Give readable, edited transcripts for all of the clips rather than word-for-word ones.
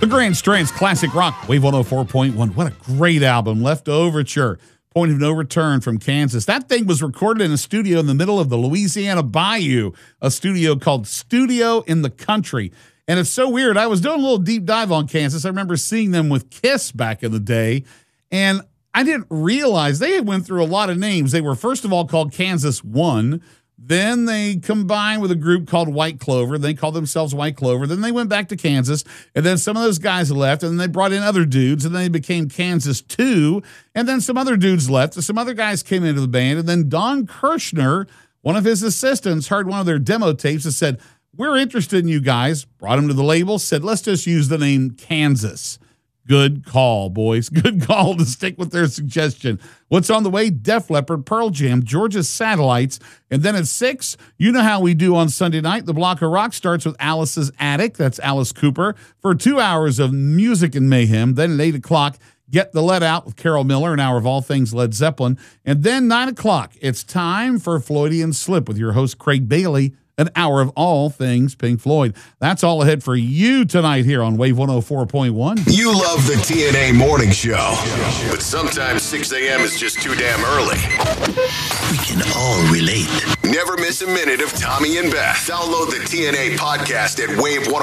The Grand Strands Classic Rock, Wave 104.1. What a great album. Left Overture, Point of No Return from Kansas. That thing was recorded in a studio in the middle of the Louisiana Bayou, a studio called Studio in the Country. And it's so weird. I was doing a little deep dive on Kansas. I remember seeing them with Kiss back in the day. And I didn't realize they had went through a lot of names. They were, first of all, called Kansas One. Then they combined with a group called White Clover. They called themselves White Clover. Then they went back to Kansas. And then some of those guys left. And then they brought in other dudes. And then they became Kansas 2. And then some other dudes left. And some other guys came into the band. And then Don Kirshner, one of his assistants, heard one of their demo tapes and said, "We're interested in you guys." Brought him to the label. Said, "Let's just use the name Kansas." Good call, boys. Good call to stick with their suggestion. What's on the way? Def Leppard, Pearl Jam, Georgia's Satellites. And then at 6, you know how we do on Sunday night. The Block of Rock starts with Alice's Attic. That's Alice Cooper for 2 hours of music and mayhem. Then at 8 o'clock, Get the Let Out with Carol Miller, an hour of all things Led Zeppelin. And then 9 o'clock, it's time for Floydian Slip with your host, Craig Bailey. An hour of all things Pink Floyd. That's all ahead for you tonight here on Wave 104.1. You love the TNA Morning Show, but sometimes 6 a.m. is just too damn early. We can all relate. Never miss a minute of Tommy and Beth. Download the TNA podcast at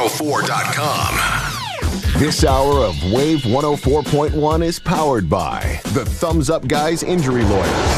wave104.com. This hour of Wave 104.1 is powered by the Thumbs Up Guys Injury Lawyers.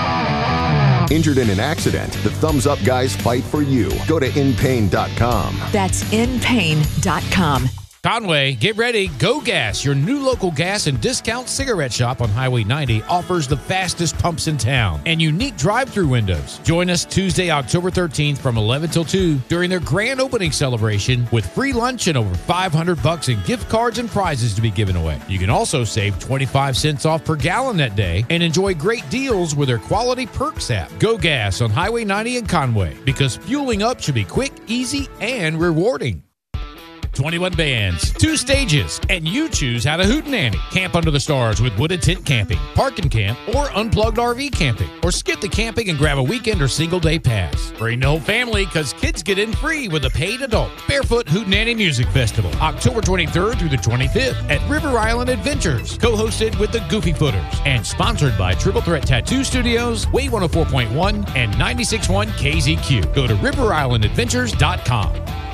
Injured in an accident, the Thumbs Up Guys fight for you. Go to inpain.com. That's inpain.com. Conway, get ready. Go Gas, your new local gas and discount cigarette shop on Highway 90, offers the fastest pumps in town and unique drive-through windows. Join us Tuesday, October 13th from 11 till 2 during their grand opening celebration with free lunch and over $500 in gift cards and prizes to be given away. You can also save 25 cents off per gallon that day and enjoy great deals with their Quality Perks app. Go Gas on Highway 90 in Conway, because fueling up should be quick, easy, and rewarding. 21 bands, 2 stages, and you choose how to hootenanny. Camp under the stars with Wooded Tent Camping, Park and Camp, or Unplugged RV Camping. Or skip the camping and grab a weekend or single-day pass. Bring the whole family, because kids get in free with a paid adult. Barefoot Hootenanny Music Festival, October 23rd through the 25th at River Island Adventures. Co-hosted with the Goofy Footers. And sponsored by Triple Threat Tattoo Studios, Wave 104.1, and 96.1 KZQ. Go to riverislandadventures.com.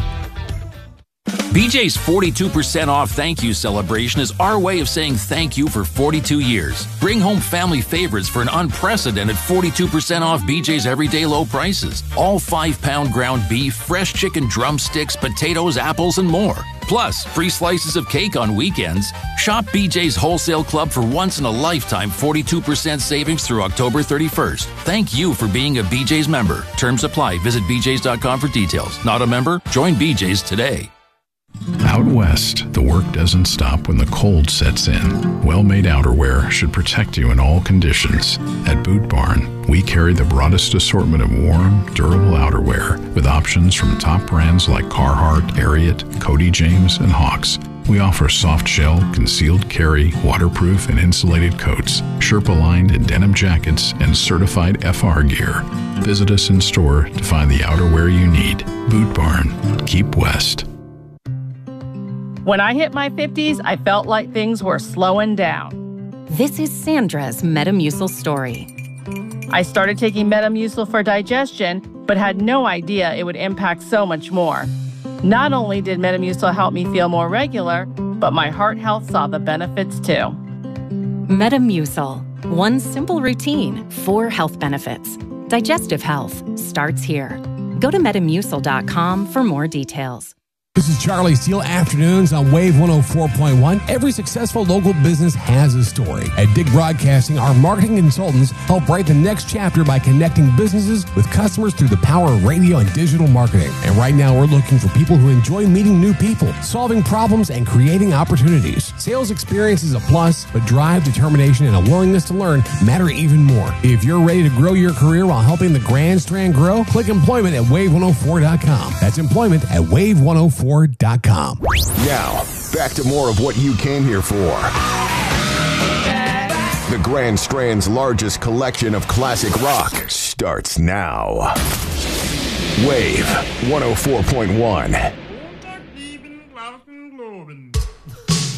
BJ's 42% off thank you celebration is our way of saying thank you for 42 years. Bring home family favorites for an unprecedented 42% off BJ's everyday low prices. All 5-pound ground beef, fresh chicken drumsticks, potatoes, apples, and more. Plus, free slices of cake on weekends. Shop BJ's Wholesale Club for once-in-a-lifetime 42% savings through October 31st. Thank you for being a BJ's member. Terms apply. Visit bjs.com for details. Not a member? Join BJ's today. Out west, the work doesn't stop when the cold sets in. Well-made outerwear should protect you in all conditions. At Boot Barn, we carry the broadest assortment of warm, durable outerwear with options from top brands like Carhartt, Ariat, Cody James, and Hawks. We offer soft shell, concealed carry, waterproof and insulated coats, Sherpa-lined and denim jackets, and certified FR gear. Visit us in store to find the outerwear you need. Boot Barn. Keep west. When I hit my 50s, I felt like things were slowing down. This is Sandra's Metamucil story. I started taking Metamucil for digestion, but had no idea it would impact so much more. Not only did Metamucil help me feel more regular, but my heart health saw the benefits too. Metamucil. One simple routine, 4 health benefits. Digestive health starts here. Go to Metamucil.com for more details. This is Charlie Steele, afternoons on Wave 104.1. Every successful local business has a story. At Dig Broadcasting, our marketing consultants help write the next chapter by connecting businesses with customers through the power of radio and digital marketing. And right now, we're looking for people who enjoy meeting new people, solving problems, and creating opportunities. Sales experience is a plus, but drive, determination, and a willingness to learn matter even more. If you're ready to grow your career while helping the Grand Strand grow, click employment at wave104.com. That's employment at wave104.com. Now, back to more of what you came here for. The Grand Strand's largest collection of classic rock starts now. Wave 104.1.